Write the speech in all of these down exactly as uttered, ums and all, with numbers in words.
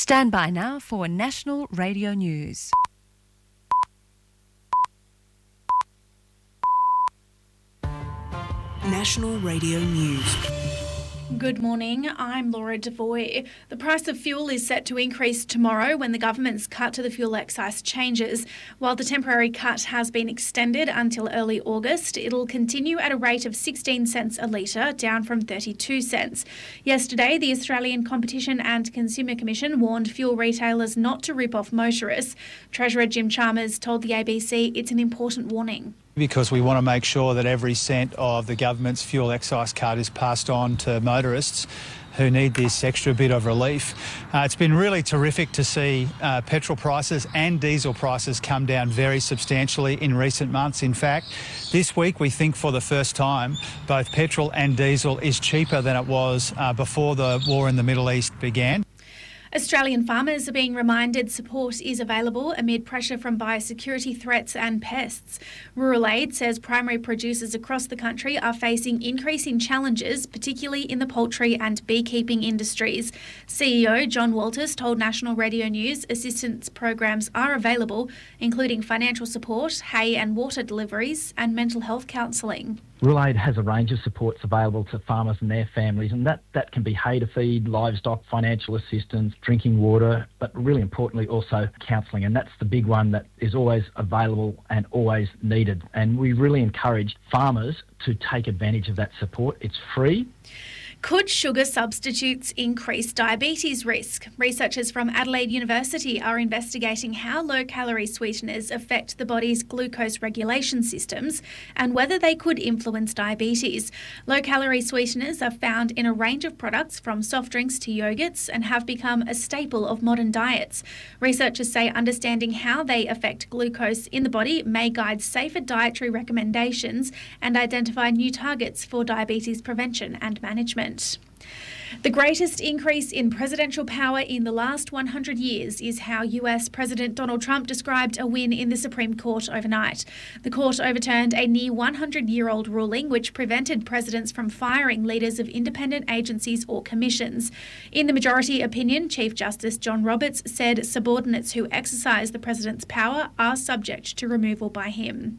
Stand by now for National Radio News. National Radio News. Good morning, I'm Laura Devoy. The price of fuel is set to increase tomorrow when the government's cut to the fuel excise changes. While the temporary cut has been extended until early August, it'll continue at a rate of sixteen cents a litre, down from thirty-two cents. Yesterday, the Australian Competition and Consumer Commission warned fuel retailers not to rip off motorists. Treasurer Jim Chalmers told the A B C it's an important warning. Because we want to make sure that every cent of the government's fuel excise cut is passed on to motorists who need this extra bit of relief. Uh, it's been really terrific to see uh, petrol prices and diesel prices come down very substantially in recent months. In fact, this week we think for the first time both petrol and diesel is cheaper than it was uh, before the war in the Middle East began. Australian farmers are being reminded support is available amid pressure from biosecurity threats and pests. Rural Aid says primary producers across the country are facing increasing challenges, particularly in the poultry and beekeeping industries. C E O John Walters told National Radio News assistance programs are available, including financial support, hay and water deliveries, and mental health counselling. Rural Aid has a range of supports available to farmers and their families, and that, that can be hay to feed, livestock, financial assistance, drinking water, but really importantly also counselling. And that's the big one that is always available and always needed. And we really encourage farmers to take advantage of that support. It's free. Could sugar substitutes increase diabetes risk? Researchers from Adelaide University are investigating how low-calorie sweeteners affect the body's glucose regulation systems and whether they could influence diabetes. Low-calorie sweeteners are found in a range of products from soft drinks to yogurts and have become a staple of modern diets. Researchers say understanding how they affect glucose in the body may guide safer dietary recommendations and identify new targets for diabetes prevention and management. The greatest increase in presidential power in the last one hundred years is how U S President Donald Trump described a win in the Supreme Court overnight. The court overturned a near one hundred year old ruling which prevented presidents from firing leaders of independent agencies or commissions. In the majority opinion, Chief Justice John Roberts said subordinates who exercise the president's power are subject to removal by him.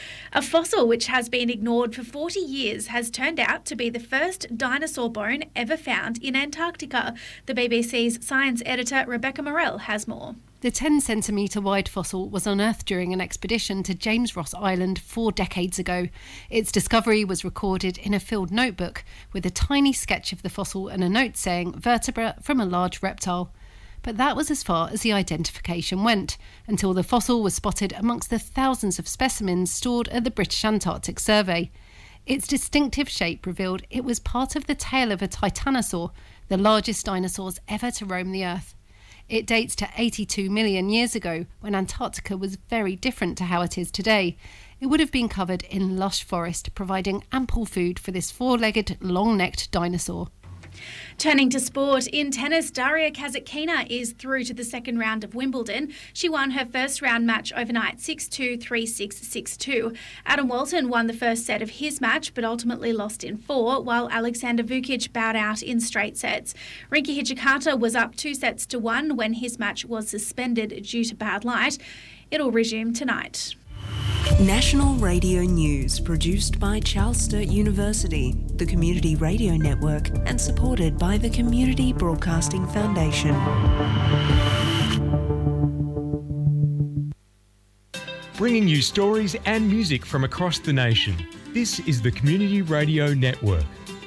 A fossil which has been ignored for forty years has turned out to be the first dinosaur bone ever found in Antarctica. The B B C's science editor Rebecca Morell has more. The ten centimetre wide fossil was unearthed during an expedition to James Ross Island four decades ago. Its discovery was recorded in a field notebook with a tiny sketch of the fossil and a note saying vertebra from a large reptile. But that was as far as the identification went, until the fossil was spotted amongst the thousands of specimens stored at the British Antarctic Survey. Its distinctive shape revealed it was part of the tail of a titanosaur, the largest dinosaurs ever to roam the Earth. It dates to eighty-two million years ago, when Antarctica was very different to how it is today. It would have been covered in lush forest, providing ample food for this four-legged, long-necked dinosaur. Turning to sport, in tennis, Daria Kasatkina is through to the second round of Wimbledon. She won her first round match overnight, six two, three six, six two. Adam Walton won the first set of his match, but ultimately lost in four, while Alexander Vukic bowed out in straight sets. Rinky Hijikata was up two sets to one when his match was suspended due to bad light. It'll resume tonight. National Radio News, produced by Charles Sturt University, the Community Radio Network, and supported by the Community Broadcasting Foundation. Bringing you stories and music from across the nation. This is the Community Radio Network.